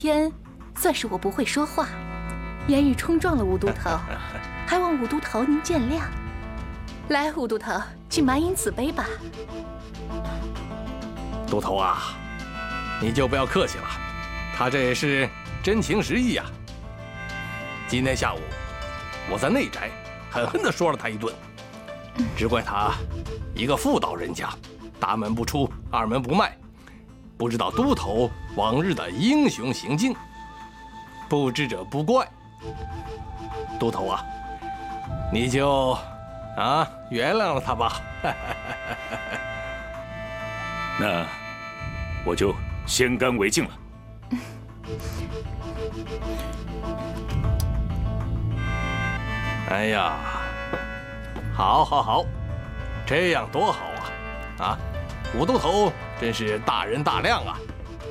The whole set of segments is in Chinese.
天算是我不会说话，言语冲撞了武都头，还望武都头您见谅。来，武都头，去满饮此杯吧。 都头啊，你就不要客气了，他这也是真情实意呀。今天下午，我在内宅狠狠地说了他一顿，只怪他一个妇道人家，大门不出，二门不迈，不知道都头往日的英雄行径，不知者不怪。都头啊，你就原谅了他吧。 那我就先干为敬了。 哎呀，好，好，好，这样多好啊！武都头真是大人大量啊！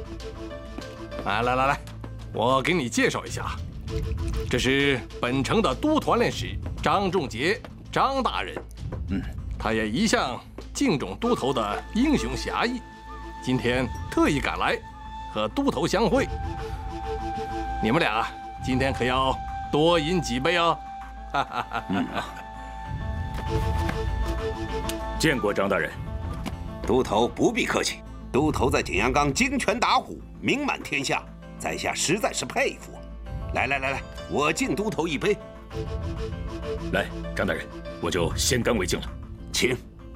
来，我给你介绍一下，这是本城的都团练使张仲杰，张大人。他也一向敬重都头的英雄侠义，今天特意赶来和都头相会。你们俩今天可要多饮几杯哦！ 见过张大人。 都头不必客气，都头在景阳冈金拳打虎，名满天下，在下实在是佩服。来，我敬都头一杯。 来，张大人，我就先干为敬了。 请。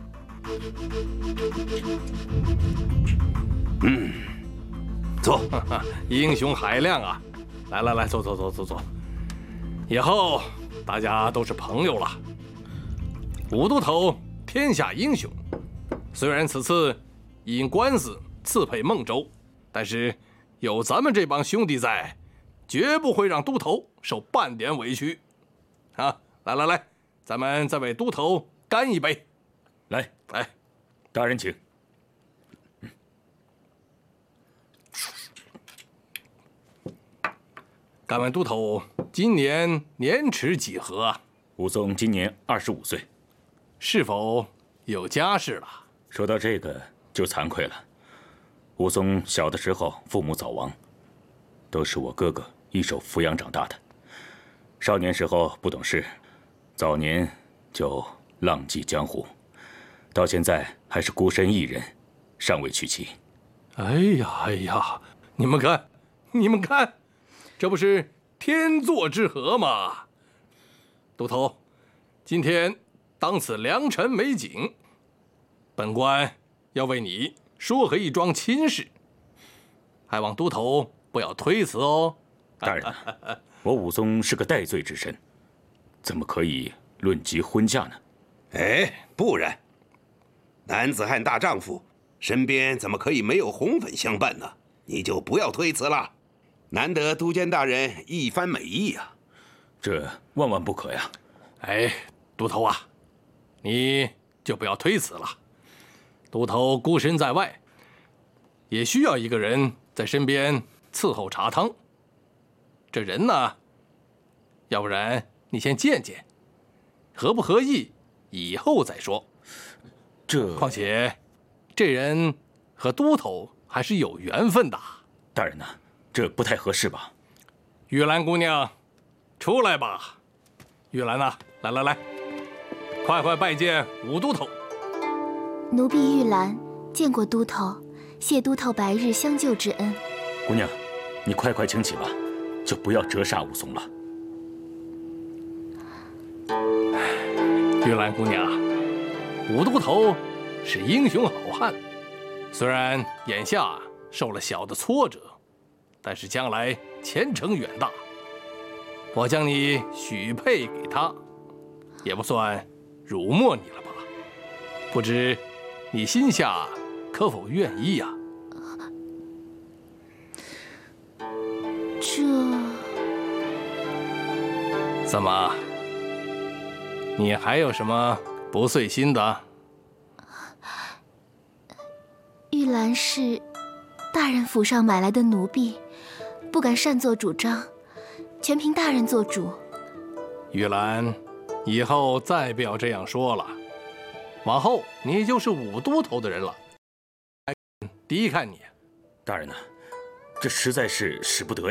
坐。 英雄海量啊！来，坐。以后大家都是朋友了。武都头天下英雄，虽然此次因官司刺配孟州，但是有咱们这帮兄弟在，绝不会让都头受半点委屈。来，咱们再为都头干一杯。 来，大人请。 敢问都头今年年齿几何啊？ 武松今年25岁， 是否有家室了？ 说到这个就惭愧了。武松小的时候父母早亡，都是我哥哥一手抚养长大的。少年时候不懂事，早年就浪迹江湖，到现在还是孤身一人，尚未娶妻。 哎呀，你们看，这不是天作之合吗？都头，今天当此良辰美景，本官要为你说和一桩亲事，还望都头不要推辞哦。 大人，我武松是个戴罪之身，怎么可以论及婚嫁呢？ 不然，男子汉大丈夫，身边怎么可以没有红粉相伴呢？你就不要推辞了。难得都监大人一番美意啊！ 这万万不可呀！ 都头啊，你就不要推辞了。都头孤身在外，也需要一个人在身边伺候茶汤。这人呢，要不然你先见见，合不合意，以后再说。况且，这人和都头还是有缘分的。 大人呢？这不太合适吧？ 玉兰姑娘，出来吧。玉兰呐，来，快拜见武都头。 奴婢玉兰见过都头，谢都头白日相救之恩。 姑娘，你快请起吧，就不要折煞武松了。 玉兰姑娘，武都头是英雄好汉，虽然眼下受了小的挫折，但是将来前程远大。我将你许配给他，也不算辱没你了吧？不知你心下可否愿意呀？怎么？你还有什么不遂心的？ 玉兰是大人府上买来的奴婢，不敢擅作主张，全凭大人做主。 玉兰，以后再不要这样说了，往后你就是武都头的人了，低看你。 大人呢，这实在是使不得呀。